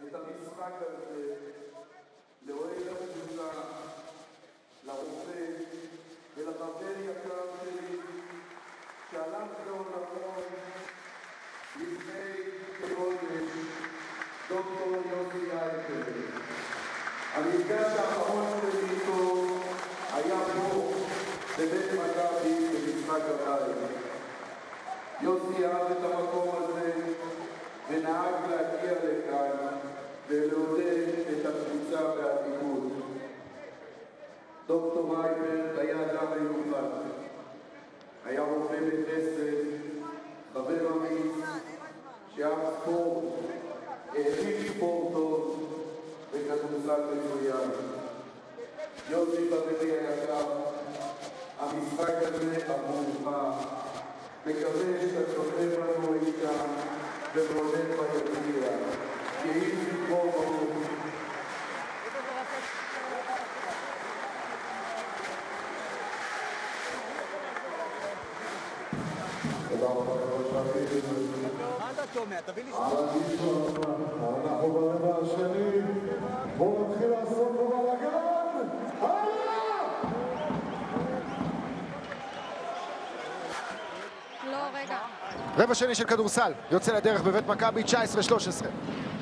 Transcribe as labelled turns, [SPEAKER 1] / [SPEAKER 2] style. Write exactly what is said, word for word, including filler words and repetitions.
[SPEAKER 1] את המשחק הזה לאוהד הקבוצה, לרופא ולחבר יקר שלי שהלך לעולמו לפני כחודש, דוקטור יוסי אייכלר. המפגש האחרון שלי איתו היה פה בבית מכבי במשחק הבית. יוסי אהב את המקום הזה ונהג להגיע לכאן ולעודד את הקבוצה באדיבות. דוקטור אייכלר היה אדם מיוחד, היה רופא בית כנסת, חבר אמיץ, שאהב ספורט, העריך ספורט טוב וכדורסל מצוין. יוסי חברי היקר, המשחק הזה עבורך, מקווה שאתה שוכב לנו איתם ומעודד ביציע, יהי זכרו ברוך. תודה רבה
[SPEAKER 2] מה אתה שומע? תביא לי
[SPEAKER 3] אנחנו ברבע השני, בואו נתחיל לעשות פה בלגן!
[SPEAKER 4] לא, רגע.
[SPEAKER 5] רבע שני של כדורסל, יוצא לדרך בבית מכבי תשע עשרה שלוש עשרה.